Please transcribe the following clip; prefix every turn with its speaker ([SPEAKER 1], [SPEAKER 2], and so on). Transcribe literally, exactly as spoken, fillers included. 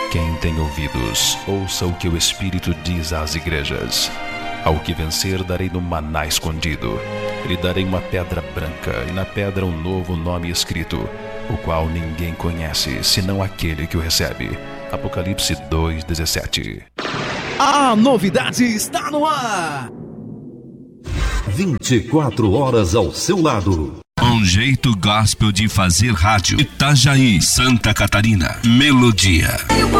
[SPEAKER 1] Quem tem ouvidos, ouça o que o Espírito diz às igrejas. Ao que vencer darei no maná escondido. Lhe darei uma pedra branca e na pedra um novo nome escrito, o qual ninguém conhece, senão aquele que o recebe. Apocalipse dois, dezessete.
[SPEAKER 2] A novidade está no ar.
[SPEAKER 3] vinte e quatro horas ao seu lado.
[SPEAKER 4] Um jeito gospel de fazer rádio. Itajaí, Santa Catarina. Melodia.